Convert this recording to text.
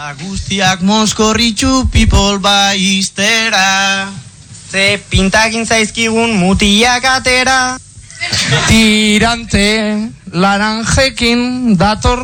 Guztiak moskorritxu people baiztera. Ze pintakin zaizkigun mutiak atera. Tirante laranjekin dator